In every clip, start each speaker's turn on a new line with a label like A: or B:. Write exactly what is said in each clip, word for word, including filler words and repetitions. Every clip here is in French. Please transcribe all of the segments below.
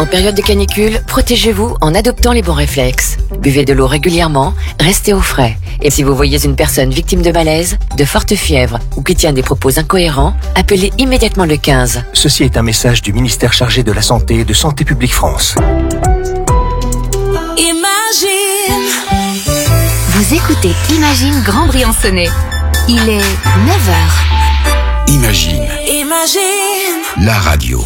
A: En période de canicule, protégez-vous en adoptant les bons réflexes. Buvez de l'eau régulièrement, restez au frais. Et si vous voyez une personne victime de malaise, de forte fièvre ou qui tient des propos incohérents, appelez immédiatement le quinze.
B: Ceci est un message du ministère chargé de la Santé et de Santé publique France.
C: Imagine.
D: Vous écoutez Imagine Grand Briançonnais. Il est neuf heures.
E: Imagine.
C: Imagine.
E: La radio.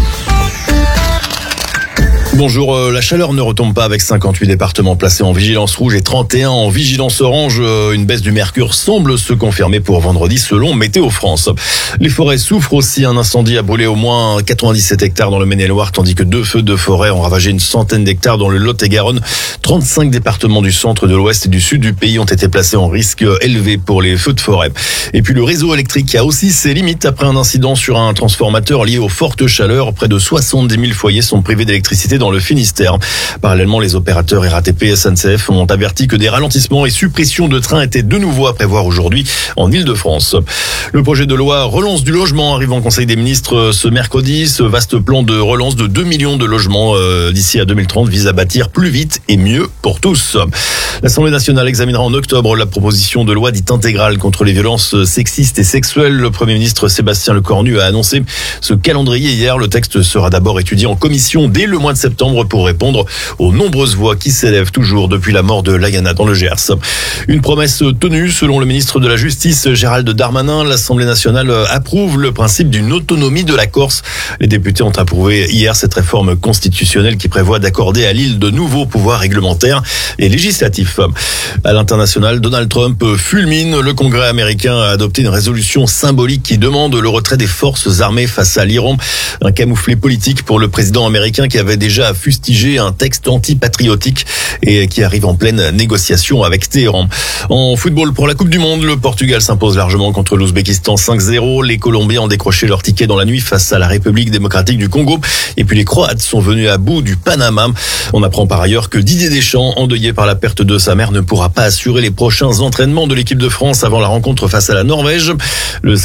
F: Bonjour, euh, la chaleur ne retombe pas avec cinquante-huit départements placés en vigilance rouge et trente et un en vigilance orange. Euh, une baisse du mercure semble se confirmer pour vendredi selon Météo France. Les forêts souffrent aussi. Un incendie a brûlé au moins quatre-vingt-dix-sept hectares dans le Maine-et-Loire, tandis que deux feux de forêt ont ravagé une centaine d'hectares dans le Lot-et-Garonne. trente-cinq départements du centre, de l'ouest et du sud du pays ont été placés en risque élevé pour les feux de forêt. Et puis le réseau électrique a aussi ses limites après un incident sur un transformateur lié aux fortes chaleurs. Près de soixante-dix mille foyers sont privés d'électricité dans le Finistère. Parallèlement, les opérateurs R A T P et S N C F ont averti que des ralentissements et suppressions de trains étaient de nouveau à prévoir aujourd'hui en Île-de-France. Le projet de loi relance du logement arrive en Conseil des ministres ce mercredi. Ce vaste plan de relance de deux millions de logements euh, d'ici à deux mille trente vise à bâtir plus vite et mieux pour tous. L'Assemblée nationale examinera en octobre la proposition de loi dite intégrale contre les violences sexistes et sexuelles. Le Premier ministre Sébastien Lecornu a annoncé ce calendrier hier. Le texte sera d'abord étudié en commission dès le mois de septembre pour répondre aux nombreuses voix qui s'élèvent toujours depuis la mort de Layana dans le Gers. Une promesse tenue selon le ministre de la Justice Gérald Darmanin. L'Assemblée nationale approuve le principe d'une autonomie de la Corse. Les députés ont approuvé hier cette réforme constitutionnelle qui prévoit d'accorder à l'île de nouveaux pouvoirs réglementaires et législatifs. À l'international, Donald Trump fulmine. Le Congrès américain a adopté une résolution symbolique qui demande le retrait des forces armées face à l'Iran. Un camouflet politique pour le président américain qui avait déjà fustigé un texte anti-patriotique et qui arrive en pleine négociation avec Téhéran. En football pour la Coupe du Monde, le Portugal s'impose largement contre l'Ouzbékistan cinq zéro. Les Colombiens ont décroché leur ticket dans la nuit face à la République démocratique du Congo. Et puis les Croates sont venus à bout du Panama. On apprend par ailleurs que Didier Deschamps, endeuillé par la perte de sa mère, ne pourra pas assurer les prochains entraînements de l'équipe de France avant la rencontre face à la Norvège. Le